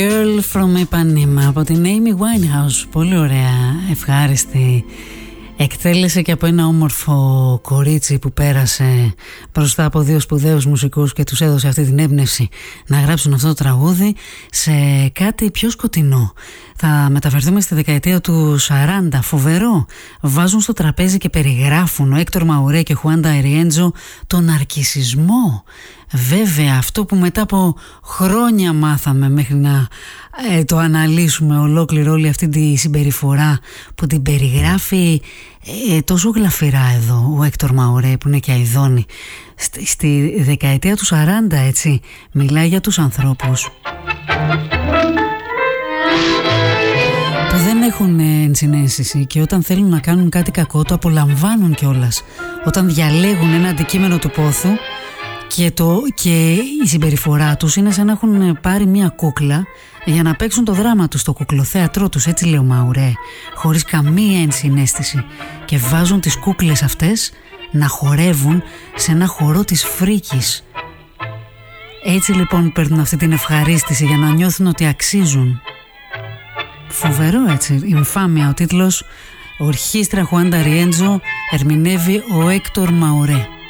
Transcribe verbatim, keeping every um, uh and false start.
Girl from Ipanema από την Amy Winehouse. Πολύ ωραία, ευχάριστη εκτέλεση και από ένα όμορφο κορίτσι που πέρασε μπροστά από δύο σπουδαίους μουσικούς και τους έδωσε αυτή την έμπνευση να γράψουν αυτό το τραγούδι σε κάτι πιο σκοτεινό. Θα μεταφερθούμε στη δεκαετία του σαράντα. Φοβερό. Βάζουν στο τραπέζι και περιγράφουν ο Έκτορ Μαουρέ και Χουάντα Αριέντζο τον ναρκισσισμό. Βέβαια, αυτό που μετά από χρόνια μάθαμε μέχρι να ε, το αναλύσουμε ολόκληρο, όλη αυτή τη συμπεριφορά που την περιγράφει ε, τόσο γλαφυρά εδώ ο Έκτορ Μαουρέ, που είναι και αηδόνη. Στη, στη δεκαετία του σαράντα, έτσι, μιλάει για τους ανθρώπους που δεν έχουν ενσυναίσθηση και όταν θέλουν να κάνουν κάτι κακό το απολαμβάνουν κιόλας. Όταν διαλέγουν ένα αντικείμενο του πόθου και, το, και η συμπεριφορά τους είναι σαν να έχουν πάρει μια κούκλα για να παίξουν το δράμα τους στο κουκλοθέατρό τους, έτσι λέει ο Μαουρέ, χωρίς καμία ενσυναίσθηση, και βάζουν τις κούκλες αυτές να χορεύουν σε ένα χορό της φρίκης. Έτσι λοιπόν παίρνουν αυτή την ευχαρίστηση για να νιώθουν ότι αξίζουν. Φοβερό, έτσι, Ινφάμια ο τίτλος. Ορχήστρα Χουάντα Αριέντζο, ερμηνεύει ο Έκτορ Μαουρέ.